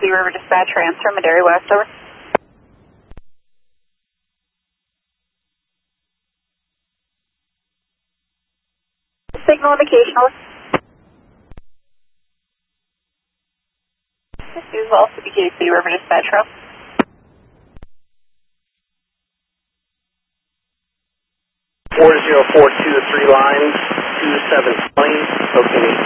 River Dispatch, transfer Madera West, over. Signal indication, over. This is also BKC River Dispatch, row. Four 042 to 3 lines, 2720, located